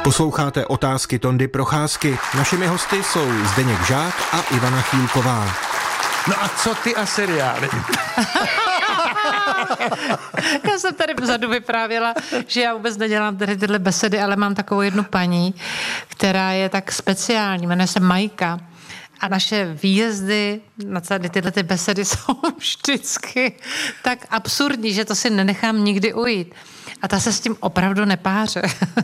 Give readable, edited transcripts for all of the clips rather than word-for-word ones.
Posloucháte Otázky Tondy Procházky. Našimi hosty jsou Zdeněk Žák a Ivana Chýlková. No a co ty a seriály? Já jsem tady vzadu vyprávěla, že já vůbec nedělám tady tyhle besedy, ale mám takovou jednu paní, která je tak speciální, jmenuje se Majka. A naše výjezdy na tady tyhle ty besedy jsou vždycky tak absurdní, že to si nenechám nikdy ujít. A ta se s tím opravdu nepáře.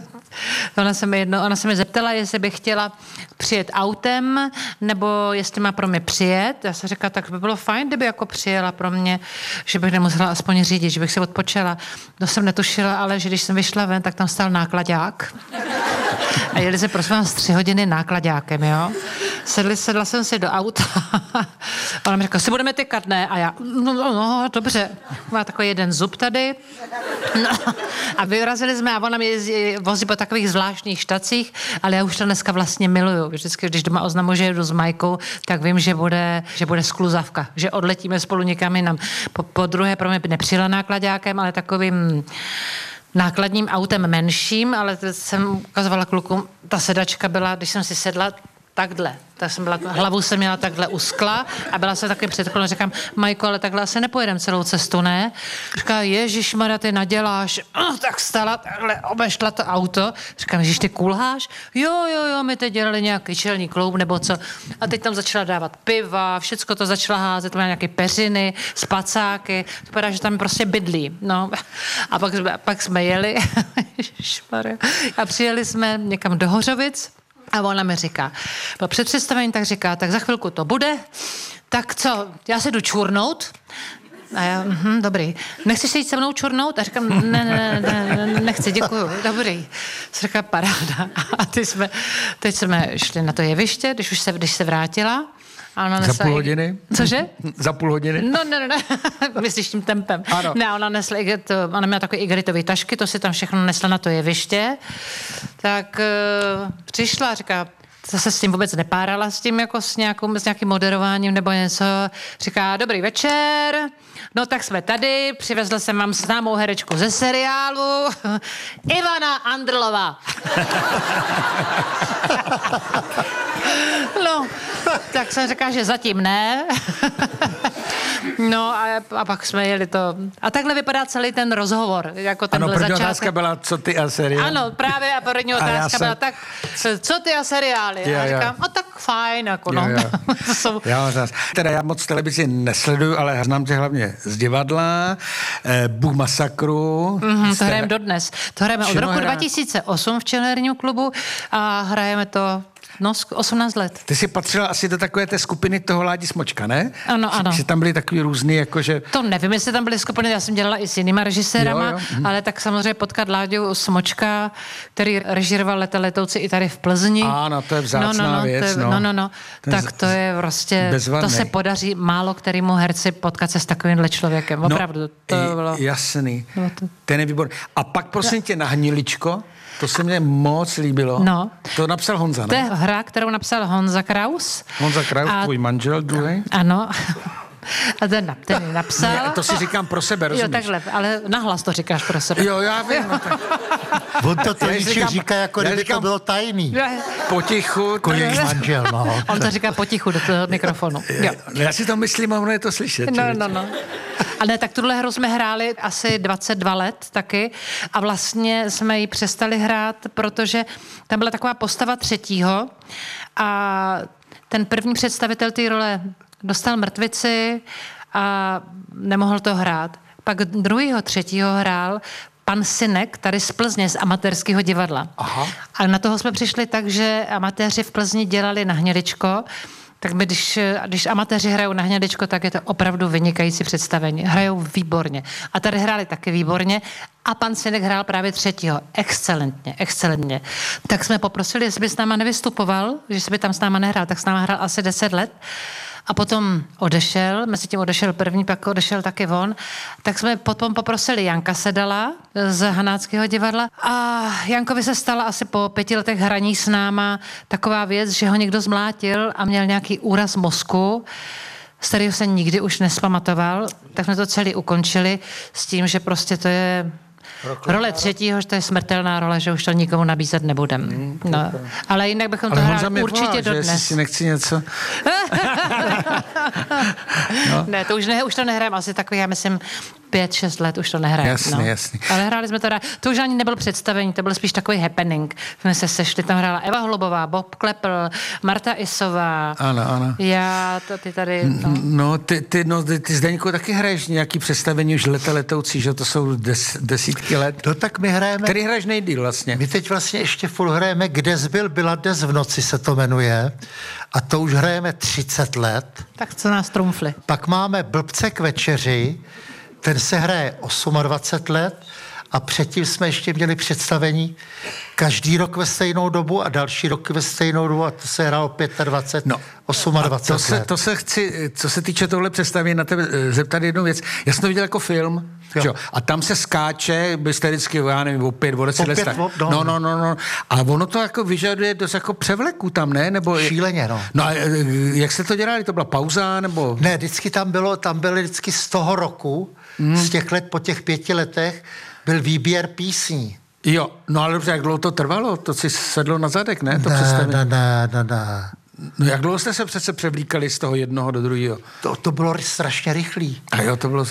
Ona se mi zeptala, jestli bych chtěla přijet autem, nebo jestli má pro mě přijet. Já jsem řekla, tak by bylo fajn, kdyby jako přijela pro mě, že bych nemusela aspoň řídit, že bych se odpočela. To jsem netušila, ale že když jsem vyšla ven, tak tam stál náklaďák. A jeli se prosím vás 3 hodiny náklaďákem, jo. Sedla jsem si do auta. Ona mi řekla, si budeme tykat, ne? A já, no, dobře. Má takový jeden zub tady. No, a vyrazili jsme a ona mě vozí po takových zvláštních štacích, ale já už to dneska vlastně miluju. Vždycky, když doma oznamu, že jedu s Majkou, tak vím, že bude skluzavka, že odletíme spolu někam jinam. Po druhé pro mě nepřijela náklaďákem, ale takovým nákladním autem menším, ale jsem ukazovala klukům, ta sedačka byla, když jsem si sedla, takhle. Hlavu jsem měla takhle u skla a byla se taky předklona. Říkám, Majko, ale takhle asi nepojedem celou cestu, ne? Říká, ježišmarja, ty naděláš. Tak stala, takhle obešla to auto. Říkám, ježiš, ty kulháš? Jo, my teď dělali nějaký čelní kloub nebo co. A teď tam začala dávat piva, všecko to začala házet, měla nějaké peřiny, spacáky. Vypadá, že tam prostě bydlí. No. A pak jsme jeli. Ježišmarja. A přijeli jsme někam do Hořovic. A ona mi říká, před představením tak říká, tak za chvilku to bude, tak co, já se jdu čurnout. A já, dobrý. Nechceš se jít se mnou čurnout? A říkám, ne, nechci, děkuju, dobrý. Říká, paráda. A teď jsme šli na to jeviště, když se vrátila. A ona nesla za půl hodiny? Cože? Za půl hodiny? No, ne. Myslíš tím tempem. Ano. Ne, ona měla takové igritové tašky, to si tam všechno nesla na to jeviště. Tak přišla a říká, zase s tím vůbec nepárala, s tím jako s nějakým moderováním nebo něco. Říká, dobrý večer, no tak jsme tady, přivezl jsem vám známou herečku ze seriálu, Ivana Andrlová. No, tak jsem říkala, že zatím ne. No a pak jsme jeli to. A takhle vypadá celý ten rozhovor. Jako ano, první otázka byla, co ty a seriály. Ano, právě a první otázka byla, tak co ty a seriály? A říkám, tak fajn, jako no. Teda já moc televizi nesleduju, ale znám tě hlavně z divadla, Bůh masakru. To hrajeme dodnes. To hrajeme od roku 2008 v Čelherním klubu a hrajeme to 18 let. Ty jsi patřila asi do takové té skupiny toho Ládi Smočka, ne? Ano. Že tam byly takový různý, jakože... To nevím, jestli tam byly skupiny, já jsem dělala i s jinýma režisérama, ale tak samozřejmě potkat Láďu Smočka, který režíroval Letouci i tady v Plzni. Ano, to je vzácná věc. Tak to je prostě, bezvadný. To se podaří málo kterému herci potkat se s takovýmhle člověkem. Opravdu, to bylo... Jasný. Ten je výborný. A pak prosím tě na Hniličko. To se mně moc líbilo. No. To napsal Honza, ne? To je hra, kterou napsal Honza Kraus. Honza Kraus, tvůj manžel, druhý. Ano. A ten napsal. Ne, to si říkám pro sebe, rozumíš? Jo, takhle, ale nahlas to říkáš pro sebe. Jo, já vím. No tak. On to říká, jako kdyby to bylo tajný. Potichu. Kolik manžel, no. On to říká potichu do toho mikrofonu. Jo. Já si to myslím, a ono je to slyšet. No. Ale tak tuhle hru jsme hráli asi 22 let taky a vlastně jsme ji přestali hrát, protože tam byla taková postava třetího a ten první představitel té role dostal mrtvici a nemohl to hrát. Pak druhýho, třetího hrál pan Synek tady z Plzně, z amatérského divadla. Aha. A na toho jsme přišli tak, že amatéři v Plzni dělali na Hniličko, tak my, když amatéři hrajou na Hniličko, tak je to opravdu vynikající představení. Hrajou výborně. A tady hráli taky výborně. A pan Synek hrál právě třetího. Excelentně. Tak jsme poprosili, jestli by s náma nevystupoval, že by tam s náma nehrál, tak s náma hrál asi 10 let. A potom odešel, mezi tím odešel první, pak odešel taky on, tak jsme potom poprosili Janka Sedala z Hanáckého divadla a Jankovi se stala asi po 5 letech hraní s náma taková věc, že ho někdo zmlátil a měl nějaký úraz mozku, z kterého se nikdy už nespamatoval, tak jsme to celý ukončili s tím, že prostě to je Role třetího, to je smrtelná role, že už to nikomu nabízet nebudem. No. Ale jinak bychom to hráli určitě dodnes. Jestli si nechci něco... No. Ne, to už to nehrajeme asi takový, já myslím, 5-6 let už to nehrajeme. Jasný. Ale hráli jsme to rád. To už ani nebyl představení, to byl spíš takový happening. Jsme se sešli, tam hrála Eva Hlubová, Bob Klepl, Marta Isová. Ano. Já, ty tady... Ty Zdeňku taky hraješ nějaký představení už letoucí, že to jsou desítky let. No tak my hrajeme... Který hraješ nejdýl vlastně? My teď vlastně ještě furt hrajeme Kde zbyl, byla dnes v noci se to jmenuje. A to už hrajeme 30 let. Tak co nás trumfli? Pak máme Blbce k večeři, ten se hraje 28 let a předtím jsme ještě měli představení každý rok ve stejnou dobu a další rok ve stejnou dobu a to se hrálo 25, 28 let. To se chci, co se týče tohle představení, na tebe zeptat jednu věc. Já jsem to viděl jako film, jo. A tam se skáče, byste vždycky, já nevím, o 10 let. No. A ono to jako vyžaduje dost jako převleku tam, ne? Nebo šíleně, no. No a jak jste to dělali? To byla pauza, nebo? Ne, vždycky tam byly vždycky z toho roku, z těch let, po těch 5 letech, byl výběr písní. Jo, no ale dobře, jak dlouho to trvalo? To si sedlo na zadek, ne? To Ne. No jak dlouho jste se přece převlíkali z toho jednoho do druhého? To bylo strašně rychlý. A jo, to bylo...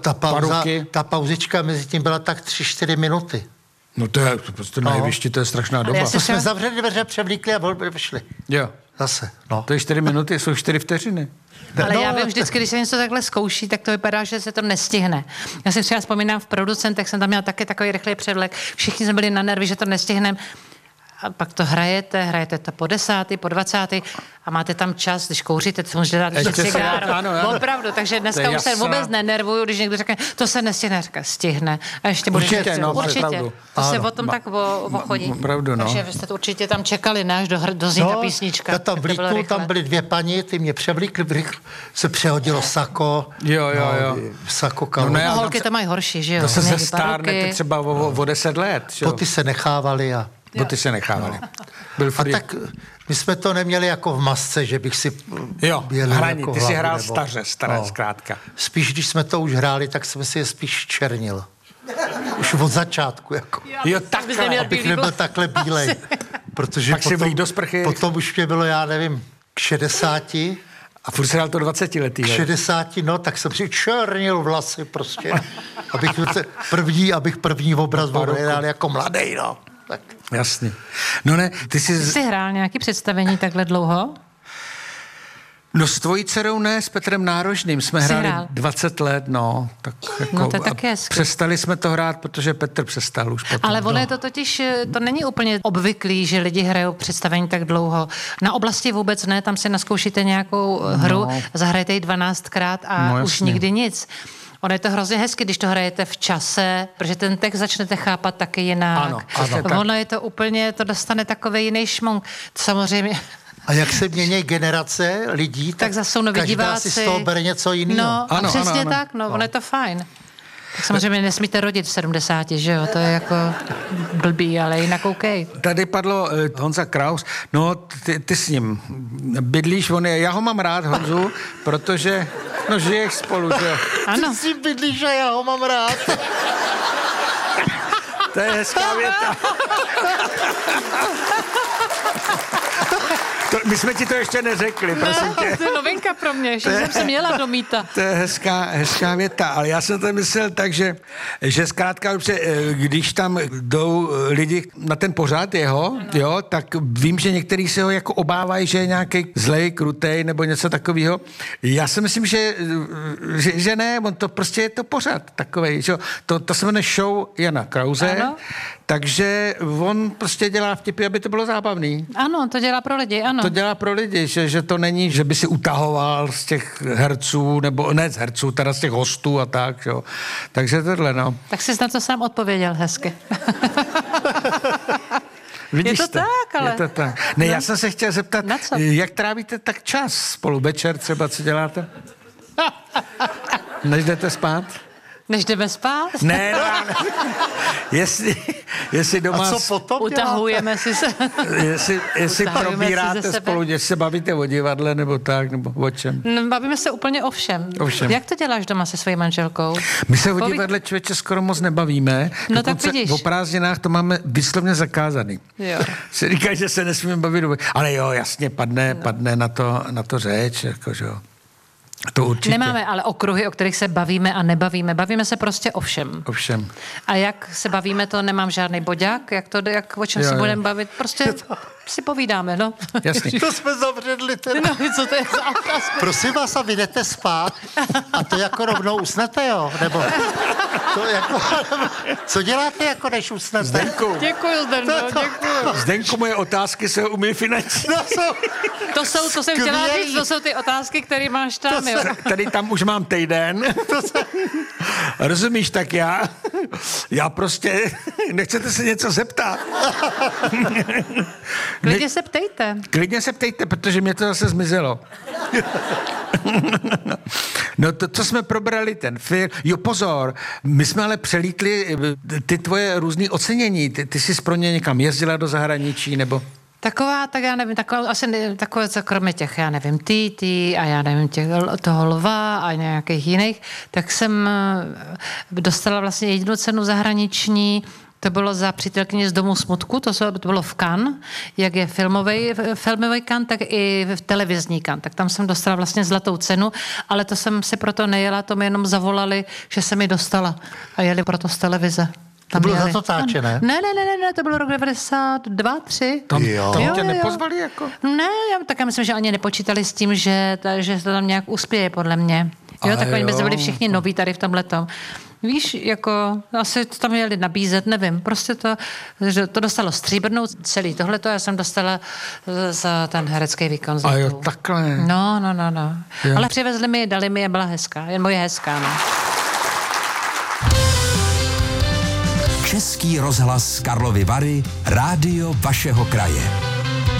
Ta pauzička mezi tím byla tak 3-4 minuty. No to je prostě na jevišti, to je strašná doba. To jsme zavřeli dveře, převlíkli a vyšli. Jo. Zase, no. To je 4 minuty, jsou 4 vteřiny. Ale já vím vždycky, když se něco takhle zkouší, tak to vypadá, že se to nestihne. Já si třeba vzpomínám v Producentech, jsem tam měla taky takový rychlý převlek. Všichni jsme byli na nervy, že to nestihneme. A pak to hrajete to po 10., po 20. a máte tam čas, když kouříte, to můžete dát ještě cigáro. Opravdu, takže dneska už se vůbec nenervuju, když někdo řekne, to se nestihne, říká, stihne. A ještě bude určitě. To se o tom tak ochodí. Pravdu, no. Takže vy jste to určitě tam čekali, ne, až dozní ta písnička. Já tam vlítnu, tam byly 2 paní, ty mě převlíkly, se přehodilo sako. Jo. Sako kalou. No, holky to mají horší, že jo? To se zestárnete třeba o 10 let. Boty se nechávali a... Boty se nechávali. A tak my jsme to neměli jako v masce, že bych si... Jo, hraní, jako ty si hrál staré, zkrátka. Spíš, když jsme to už hráli, tak jsem si je spíš černil. Už od začátku, jako. Jo, takhle. Abych nebyl takhle bílej. Protože pak si vlík do sprchy. Potom už mě bylo, já nevím, k 60. A furt se hrál to 20 letý. K 60, no, tak jsem si černil vlasy prostě. abych první obraz hrál jako mladej, no. Tak. Jasně. No ne, ty jsi hrál nějaký představení takhle dlouho? No s tvojí dcerou ne, s Petrem Nárožným jsme hráli 20 let, no. Tak jako, no to je taky hezky. Přestali jsme to hrát, protože Petr přestal už potom. Ale ono je to totiž, to není úplně obvyklý, že lidi hrajou představení tak dlouho. Na oblasti vůbec ne, tam si naskoušíte nějakou hru, zahrajete ji 12krát a už nikdy nic. Ono je to hrozně hezky, když to hrajete v čase, protože ten text začnete chápat taky jinak. Ano. Ono je to úplně, to dostane takový jiný šmunk. Samozřejmě... A jak se mění generace lidí, tak zase jsou noví diváci. Si z toho bere něco jiného. No, a přesně tak, ono je to fajn. Tak samozřejmě nesmíte rodit v 70, že jo, to je jako blbý, ale jinak OK. Tady padlo Honza Kraus, no ty s ním bydlíš, já ho mám rád, Honzu, protože, no žiješ spolu, že jo. Ano. Ty si bydlíš a já ho mám rád. To je hezká věta. My jsme ti to ještě neřekli, prosím tě. To je novinka pro mě, že jsem se měla domítat. To je hezká věta, ale já jsem to myslel tak, že zkrátka, když tam jdou lidi na ten pořad jeho, jo, tak vím, že některý se ho jako obávají, že je nějaký zlej, krutej nebo něco takového. Já si myslím, že ne, on to prostě je to pořad takovej, že to se jmenuje show Jana Krause. Ano. Takže on prostě dělá vtipy, aby to bylo zábavný. Ano, to dělá pro lidi, ano. To dělá pro lidi, že to není, že by si utahoval z těch herců, nebo ne z herců, teda z těch hostů a tak, jo. Takže tohle, no. Tak jsi na to sám odpověděl hezky. Vidíš je to tak, ale... Je to tak. Ne, já jsem se chtěl zeptat, jak trávíte tak čas spolu večer třeba, co děláte? Než jdete spát? Než jdeme spát? Ne, jestli doma... A co potom Utahujeme si se. Jestli Utahujeme si probíráte ze sebe. spolu, jestli se bavíte o divadle, nebo tak, nebo o čem. No, bavíme se úplně o všem. Jak to děláš doma se svojí manželkou? My se o divadle, člověče, skoro moc nebavíme. No tak Dokonce vidíš. o prázdninách to máme vyslovně zakázaný. Jo. Se říká, že se nesmíme bavit. Ale jo, jasně, padne na to řeč, jakože jo. To určitě. Nemáme ale okruhy, o kterých se bavíme a nebavíme. Bavíme se prostě o všem. Ovšem. A jak se bavíme, to nemám žádný boďák, o čem se budeme bavit, prostě si povídáme, no. Jasně. To jsme zavředli teda. No, co to je za otázku? Prosím vás, a vy jdete spát a to jako rovnou usnete, jo? Nebo to jako, co děláte, jako než usnete? Zdenku. Děkuju, Zdeno, děkuju. Zdenku, moje otázky se umí finančně. To jsem chtěla říct, to jsou ty otázky, které máš tam, jo. Tady tam už mám týden. Rozumíš, tak já prostě, nechcete se něco zeptat? Klidně se ptejte. Klidně se ptejte, protože mě to zase zmizelo. No to, co jsme probrali, ten film, jo pozor, my jsme ale přelítli ty tvoje různý ocenění, ty jsi pro ně někam jezdila do zahraničí, nebo... Tak já nevím, takové, co kromě těch, já nevím, Tý a já nevím, toho Lva a nějakých jiných, tak jsem dostala vlastně jedinou cenu zahraniční. To bylo za Přítelkyně z domu smutku, to bylo v Cannes, jak je filmový Cannes, tak i televizní Cannes. Tak tam jsem dostala vlastně zlatou cenu, ale to jsem si proto nejela, to mi jenom zavolali, že se mi dostala a jeli proto z televize. To bylo za to táče, ne? Ne, to bylo rok 92, 3. Tam Jo. tě nepozvali jako? Ne, tak já myslím, že ani nepočítali s tím, že to tam nějak uspěje, podle mě. Jo, tak oni byli všichni noví tady v tomhletom. Víš, jako asi to tam měli nabízet, nevím, prostě to dostalo stříbrnou celý tohleto, já jsem dostala za ten herecký výkon. A jo, takhle. No. Jo. Ale přivezli mi, dali mi a byla hezká, jen moje hezká, no. Český rozhlas Karlovy Vary, rádio vašeho kraje.